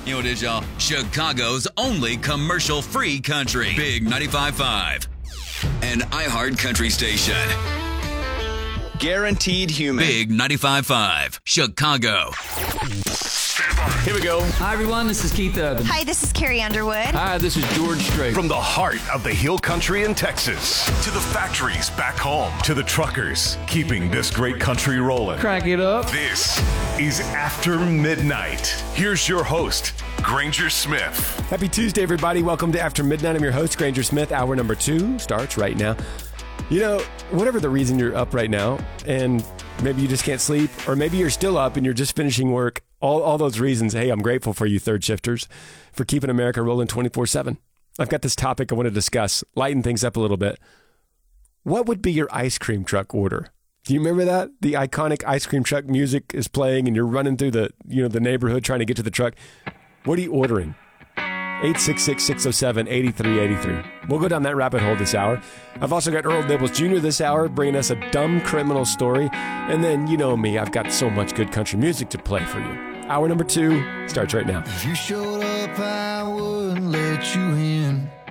You know what it is, y'all? Chicago's only commercial-free country. Big 95.5. An iHeart country station. Guaranteed human. Big 95.5. Chicago. Here we go. Hi, everyone. This is Keith Urban. Hi, this is Carrie Underwood. Hi, this is George Strait. From the heart of the Hill Country in Texas to the factories back home to the truckers keeping this great country rolling. Crank it up. This is After Midnight. Here's your host, Granger Smith. Happy Tuesday, everybody. Welcome to After Midnight. I'm your host, Granger Smith. Hour number 2 starts right now. You know, whatever the reason you're up right now, and maybe you just can't sleep, or maybe you're still up and you're just finishing work, all those reasons, hey, I'm grateful for you third shifters for keeping America rolling 24/7. I've got this topic I want to discuss, lighten things up a little bit. What would be your ice cream truck order? Do you remember that? The iconic ice cream truck music is playing and you're running through the neighborhood trying to get to the truck. What are you ordering? 866-607-8383. We'll go down that rabbit hole this hour. I've also got Earl Nibbles Jr. this hour bringing us a dumb criminal story. And then, you know me, I've got so much good country music to play for you. Hour number 2 starts right now. If you showed up, I wouldn't let you in.